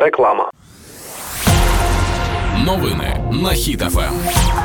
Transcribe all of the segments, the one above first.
Реклама. Новини на Хіт ФМ.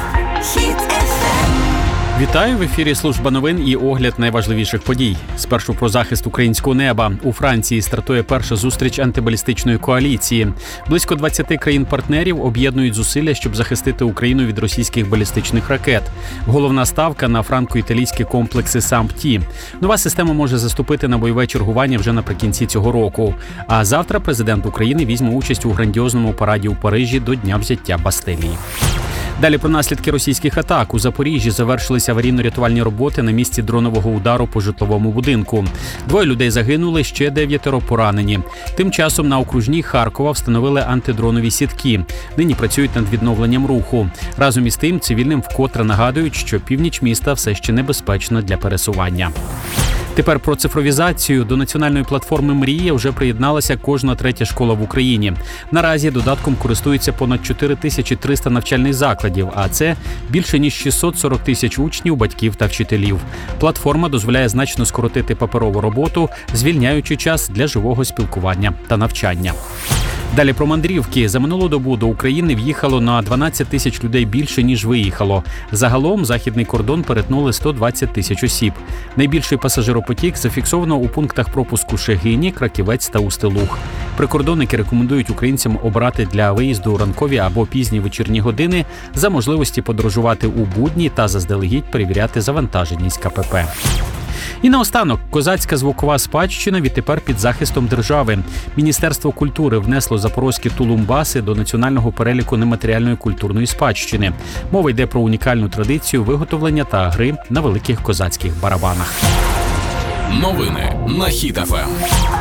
Вітаю, в ефірі служба новин і огляд найважливіших подій. Спершу про захист українського неба. У Франції стартує перша зустріч антибалістичної коаліції. Близько 20 країн-партнерів об'єднують зусилля, щоб захистити Україну від російських балістичних ракет. Головна ставка на франко-італійські комплекси САМП-Ті. Нова система може заступити на бойове чергування вже наприкінці цього року. А завтра президент України візьме участь у грандіозному параді у Парижі до Дня взяття Бастилії. Далі про наслідки російських атак. У Запоріжжі завершилися аварійно-рятувальні роботи на місці дронового удару по житловому будинку. 2 людей загинули, ще 9 поранені. Тим часом на окружній Харкова встановили антидронові сітки. Нині працюють над відновленням руху. Разом із тим, цивільним вкотре нагадують, що північ міста все ще небезпечно для пересування. Тепер про цифровізацію. До національної платформи «Мрія» вже приєдналася кожна 3-я школа в Україні. Наразі додатком користуються понад 4300 навчальних закладів, а це більше ніж 640 тисяч учнів, батьків та вчителів. Платформа дозволяє значно скоротити паперову роботу, звільняючи час для живого спілкування та навчання. Далі про мандрівки. За минулу добу до України в'їхало на 12 тисяч людей більше, ніж виїхало. Загалом західний кордон перетнули 120 тисяч осіб. Найбільший пасажиропотік зафіксовано у пунктах пропуску Шегині, Краківець та Устилуг. Прикордонники рекомендують українцям обрати для виїзду ранкові або пізні вечірні години, за можливості подорожувати у будні та заздалегідь перевіряти завантаженість КПП. І наостанок, козацька звукова спадщина відтепер під захистом держави. Міністерство культури внесло запорозькі тулумбаси до національного переліку нематеріальної культурної спадщини. Мова йде про унікальну традицію виготовлення та гри на великих козацьких барабанах. Новини на Хіт ФМ.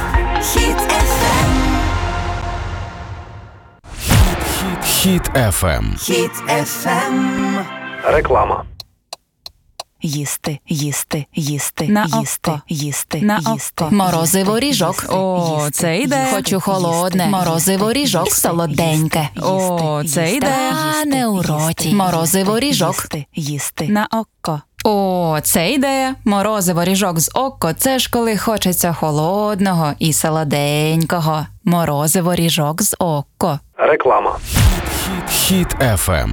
Хіт ФМ. Реклама. Їсти. На їсти, око. їсти, На їсти. око. Морозиво ріжок. О, це йде. Хочу холодне. Морозиво ріжок. Солоденьке. О, це йде. Тане у роті. Морозиво ріжок. Їсти. На око. О, це йде. Морозиво ріжок з око. Це ж коли хочеться холодного і солоденького. Морозиво ріжок з око. Реклама. Хіт ФМ.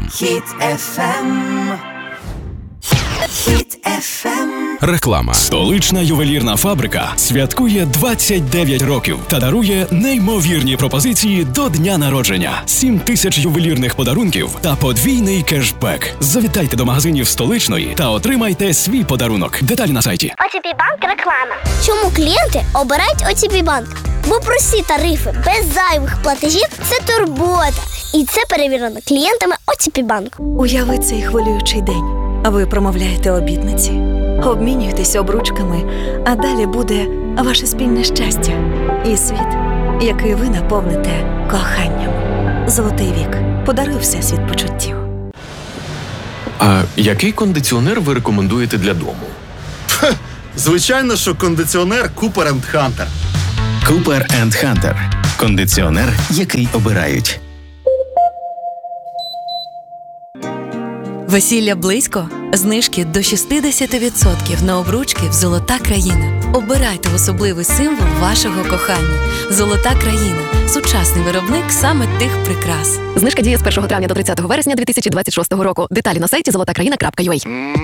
Реклама. Столична ювелірна фабрика святкує 29 років та дарує неймовірні пропозиції до дня народження. 7 тисяч ювелірних подарунків та подвійний кешбек. Завітайте до магазинів Столичної та отримайте свій подарунок. Деталі на сайті. ОТП Банк реклама. Чому клієнти обирають ОТП Банк? Бо прості тарифи без зайвих платежів – це турбота. І це перевірено клієнтами ОТП Банк. Уяви цей хвилюючий день. Ви промовляєте обітниці, обмінюєтесь обручками, а далі буде ваше спільне щастя і світ, який ви наповните коханням. Золотий вік. Подаруй всесвіт почуттів. А який кондиціонер ви рекомендуєте для дому? Звичайно, що кондиціонер Cooper & Hunter. Cooper & Hunter. Кондиціонер, який обирають. Весілля близько? Знижки до 60% на обручки в «Золота країна». Обирайте особливий символ вашого кохання. «Золота країна» – сучасний виробник саме тих прикрас. Знижка діє з 1 травня до 30 вересня 2026 року. Деталі на сайті zolotakraina.ua.